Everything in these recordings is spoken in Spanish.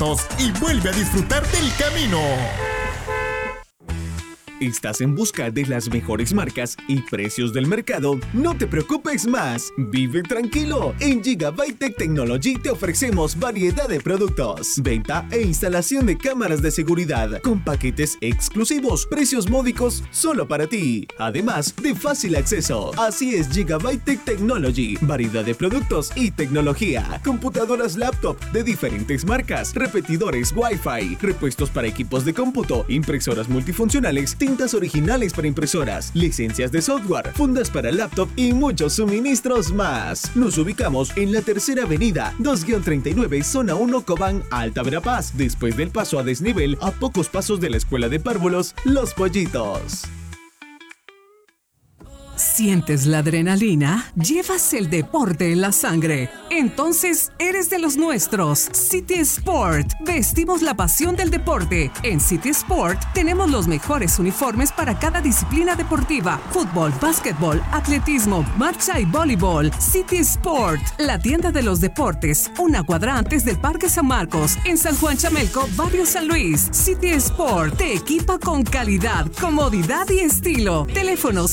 productos y vuelve a disfrutar del camino. ¿Estás en busca de las mejores marcas y precios del mercado? No te preocupes más. Vive tranquilo. En Gigabyte Tech Technology te ofrecemos variedad de productos, venta e instalación de cámaras de seguridad con paquetes exclusivos, precios módicos solo para ti. Además de fácil acceso. Así es Gigabyte Tech Technology. Variedad de productos y tecnología. Computadoras laptop de diferentes marcas, repetidores Wi-Fi, repuestos para equipos de cómputo, impresoras multifuncionales, tintas originales para impresoras, licencias de software, fundas para laptop y muchos suministros más. Nos ubicamos en la Tercera Avenida, 2-39, Zona 1, Cobán, Alta Verapaz, después del paso a desnivel, a pocos pasos de la Escuela de Párvulos, Los Pollitos. ¿Sientes la adrenalina? ¿Llevas el deporte en la sangre? Entonces eres de los nuestros. City Sport. Vestimos la pasión del deporte. En City Sport tenemos los mejores uniformes para cada disciplina deportiva. Fútbol, básquetbol, atletismo, marcha y voleibol. City Sport. La tienda de los deportes. Una cuadra antes del Parque San Marcos. En San Juan Chamelco, Barrio San Luis. City Sport. Te equipa con calidad, comodidad y estilo. Teléfono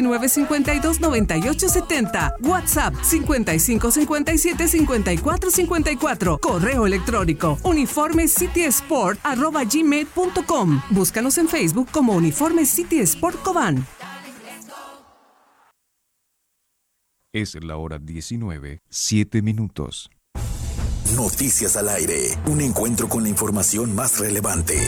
7952-9870. WhatsApp 5557-5454. Correo electrónico uniformecitysport@gmail.com. Búscanos en Facebook como Uniforme City Sport Cobán. Es la hora 19, 7 minutos. Noticias al aire. Un encuentro con la información más relevante.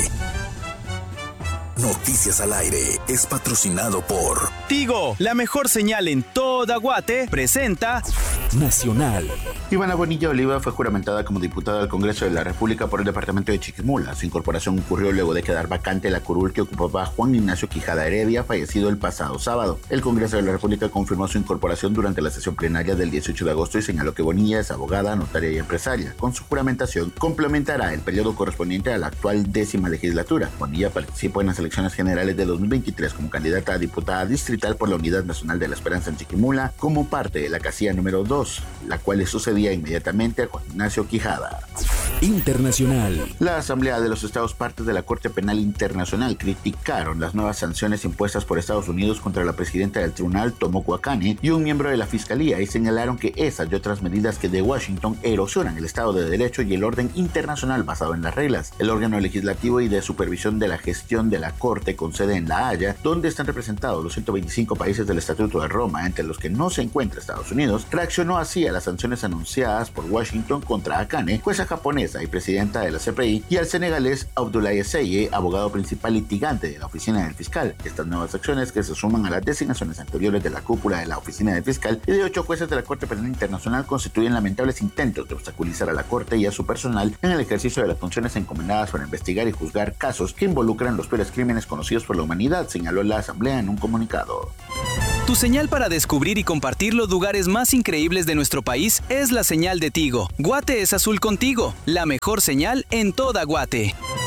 Noticias al aire es patrocinado por Tigo, la mejor señal en toda Guate, presenta Nacional. Ivana Bonilla Oliva fue juramentada como diputada al Congreso de la República por el departamento de Chiquimula. Su incorporación ocurrió luego de quedar vacante la curul que ocupaba Juan Ignacio Quijada Heredia, fallecido el pasado sábado. El Congreso de la República confirmó su incorporación durante la sesión plenaria del 18 de agosto y señaló que Bonilla es abogada, notaria y empresaria. Con su juramentación complementará el periodo correspondiente a la actual 10ª legislatura. Bonilla participó en las elecciones generales de 2023 como candidata a diputada distrital por la Unidad Nacional de la Esperanza en Chiquimula como parte de la casilla número 2, la cual le sucedía inmediatamente a Juan Ignacio Quijada. Internacional. La Asamblea de los Estados partes de la Corte Penal Internacional criticaron las nuevas sanciones impuestas por Estados Unidos contra la presidenta del tribunal, Tomoko Akane, y un miembro de la Fiscalía, y señalaron que esas y otras medidas que de Washington erosionan el Estado de Derecho y el orden internacional basado en las reglas. El órgano legislativo y de supervisión de la gestión de la Corte con sede en La Haya, donde están representados los 125 países del Estatuto de Roma, entre los que no se encuentra Estados Unidos, reaccionó así a las sanciones anunciadas por Washington contra Akane, jueza japonesa y presidenta de la CPI, y al senegalés Abdoulaye Seye, abogado principal litigante de la Oficina del Fiscal. Estas nuevas acciones, que se suman a las designaciones anteriores de la cúpula de la Oficina del Fiscal y de 8 jueces de la Corte Penal Internacional, constituyen lamentables intentos de obstaculizar a la Corte y a su personal en el ejercicio de las funciones encomendadas para investigar y juzgar casos que involucran los peores crímenes conocidos por la humanidad, señaló la Asamblea en un comunicado. Tu señal para descubrir y compartir los lugares más increíbles de nuestro país es la señal de Tigo. Guate es azul contigo, la mejor señal en toda Guate.